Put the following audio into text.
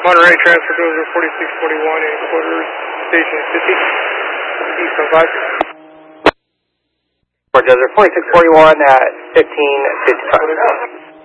Monterey, transfer to 4641 and quarters, station 50, east on 5. Fort Desert 4641 at 1555.